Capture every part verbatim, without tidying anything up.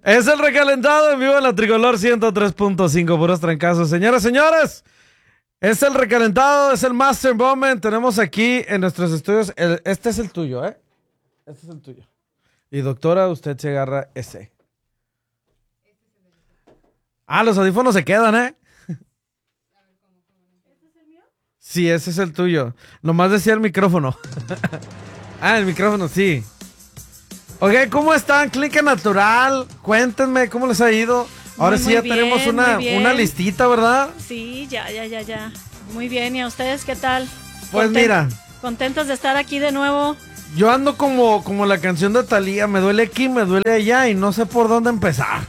Es el recalentado en vivo en la Tricolor ciento tres punto cinco, puros trancazos. Señoras, señores, es el recalentado, es el Master Moment. Tenemos aquí en nuestros estudios, el, este es el tuyo, ¿eh? Este es el tuyo. Y doctora, usted se agarra ese. Ah, los audífonos se quedan, ¿eh? ¿Este es el mío? Sí, ese es el tuyo. Nomás decía el micrófono. Ah, el micrófono, sí. Ok, ¿cómo están? Clínica Natural. Cuéntenme cómo les ha ido. Ahora Muy, sí ya muy bien, tenemos una, muy bien. una listita, ¿verdad? Sí, ya, ya, ya, ya. Muy bien, ¿y a ustedes qué tal? Pues Conten- mira, Contentos de estar aquí de nuevo. yo ando como, como la canción de Thalía. Me duele aquí, me duele allá y no sé por dónde empezar.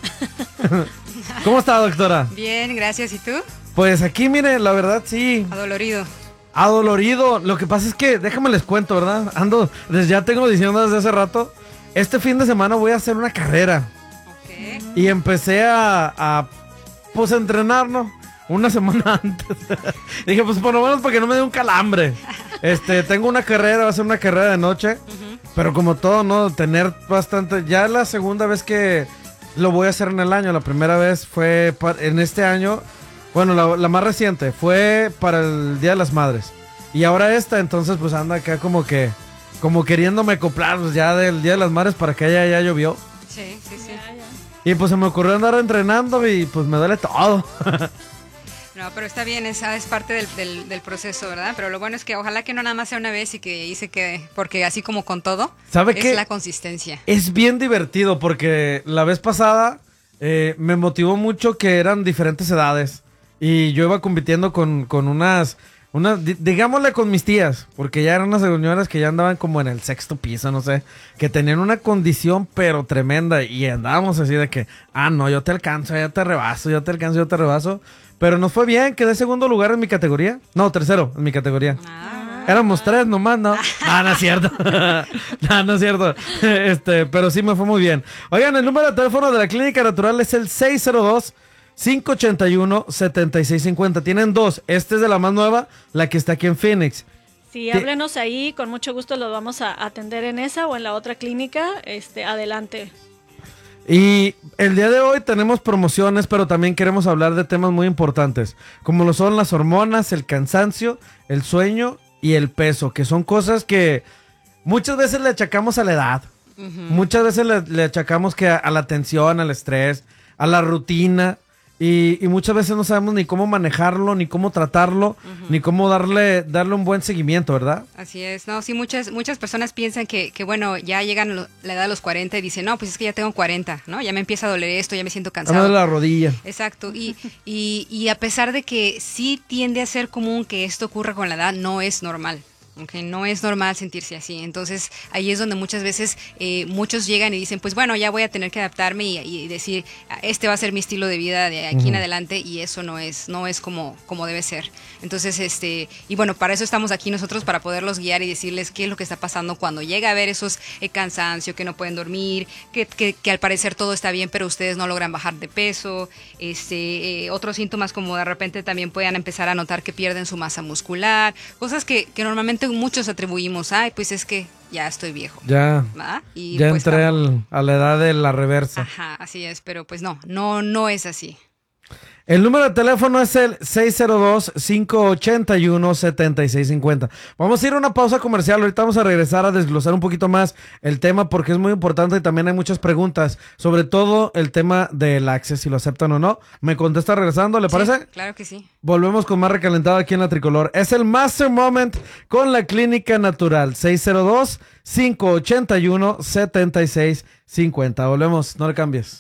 ¿Cómo está, doctora? Bien, gracias. ¿Y tú? Pues aquí, mire, la verdad sí. Adolorido. Adolorido. Lo que pasa es que, déjame les cuento, ¿verdad? Ando, desde ya tengo diciendo desde hace rato. Este fin de semana voy a hacer una carrera. Ok. Y empecé a, a pues, a entrenar, ¿no? Una semana antes. Dije, pues, por lo menos para que no me dé un calambre. Este, tengo una carrera, va a ser una carrera de noche. Uh-huh. Pero como todo, ¿no? Tener bastante... Ya es la segunda vez que lo voy a hacer en el año. La primera vez fue pa- en este año. Bueno, la, la más reciente fue para el Día de las Madres. Y ahora esta, entonces, pues, anda acá como que... Como queriéndome acoplar, pues, ya del Día de las Madres para que ya, ya llovió. Sí, sí, sí. Ya, ya. Y pues se me ocurrió andar entrenando y pues me duele todo. No, pero está bien, esa es parte del, del, del proceso, ¿verdad? Pero lo bueno es que ojalá que no nada más sea una vez y que ahí se quede, porque así como con todo, ¿Sabe es qué? la consistencia. Es bien divertido porque la vez pasada eh, me motivó mucho que eran diferentes edades. Y yo iba compitiendo con, con unas, unas, di- digámosle con mis tías, porque ya eran unas señoras que ya andaban como en el sexto piso, no sé, que tenían una condición pero tremenda y andábamos así de que, ah, no, yo te alcanzo, yo te rebaso, yo te alcanzo, yo te rebaso. Pero nos fue bien, quedé segundo lugar en mi categoría. No, tercero en mi categoría. Ah, Éramos tres nomás, ¿no? Ah, no es cierto. No, no es cierto. Este, pero sí me fue muy bien. Oigan, el número de teléfono de la Clínica Natural es el seis cero dos, cinco ocho uno, siete seis cinco cero. Tienen dos. Esta es de la más nueva, la que está aquí en Phoenix. Sí, Te- háblenos ahí, con mucho gusto los vamos a atender en esa o en la otra clínica. Este, adelante. Y el día de hoy tenemos promociones, pero también queremos hablar de temas muy importantes, como lo son las hormonas, el cansancio, el sueño y el peso, que son cosas que muchas veces le achacamos a la edad. ujú. Muchas veces le, le achacamos que a, a la tensión, al estrés, a la rutina, y, y muchas veces no sabemos ni cómo manejarlo, ni cómo tratarlo, ni cómo darle, darle un buen seguimiento, ¿verdad? Así es, no, sí, muchas muchas personas piensan que, que bueno, ya llegan a lo- la edad de los cuarenta y dicen, no, pues es que ya tengo cuarenta, ¿no? Ya me empieza a doler esto, ya me siento A de cansado. la rodilla. Exacto, y, y, y a pesar de que sí tiende a ser común que esto ocurra con la edad, no es normal. Okay, no es normal sentirse así. Entonces ahí es donde muchas veces eh, muchos llegan y dicen, pues bueno, ya voy a tener que adaptarme y, y decir, este va a ser mi estilo de vida de aquí en Ujú. adelante, y eso no es no es como, como debe ser. Entonces, este y bueno, para eso estamos aquí nosotros, para poderlos guiar y decirles qué es lo que está pasando cuando llega a haber esos eh, cansancio, que no pueden dormir, que, que, que al parecer todo está bien, pero ustedes no logran bajar de peso, este eh, otros síntomas como de repente también puedan empezar a notar que pierden su masa muscular, cosas que, que normalmente muchos atribuimos, ay, pues es que ya estoy viejo. Ya, ¿Va? Y ya pues entré tampoco. al- a la edad de la reversa. Ajá, así es, pero pues no, no, no es así. El número de teléfono es el seis cero dos, cinco ocho uno, siete seis cinco cero. Vamos a ir a una pausa comercial. Ahorita vamos a regresar a desglosar un poquito más el tema porque es muy importante y también hay muchas preguntas, sobre todo el tema del Access, si lo aceptan o no. ¿Me contesta regresando? ¿Le parece? Sí, claro que sí. Volvemos con más recalentado aquí en la Tricolor. Es el Master Moment con la Clínica Natural. seis cero dos, cinco ocho uno, siete seis cinco cero. Volvemos, no le cambies.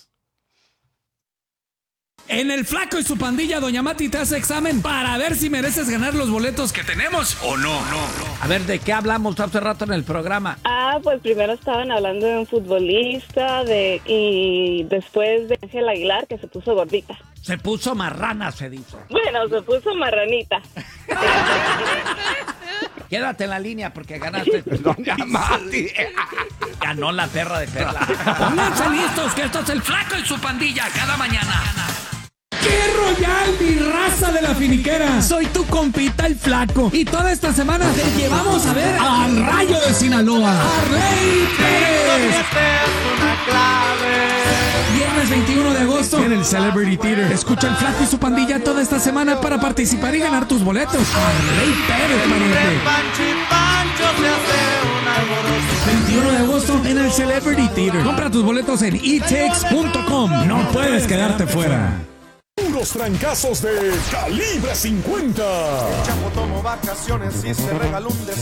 En el Flaco y su pandilla, Doña Mati te hace examen para ver si mereces ganar los boletos que tenemos o no. A ver, ¿de qué hablamos hace rato en el programa? Ah, pues primero estaban hablando de un futbolista de y después de Ángel Aguilar, que se puso gordita. Se puso marrana, se dice. Bueno, se puso marranita. Quédate en la línea porque ganaste. Doña Mati. Ganó la perra de Perla. Pónganse listos que esto es el Flaco y su pandilla cada mañana. ¡Qué royal, mi raza de la finiquera! Soy tu compita el Flaco y toda esta semana te llevamos a ver al Rayo de Sinaloa, Arley Pérez. Viernes veintiuno de agosto en el Celebrity Theater. Escucha el Flaco y su pandilla toda esta semana para participar y ganar tus boletos. A Rey Pérez, pariente. veintiuno de agosto en el Celebrity Theater. Compra tus boletos en e tix punto com. No puedes quedarte fuera. Puros trancazos de Calibre cincuenta. El Chapo tomó vacaciones y se regaló un desayuno.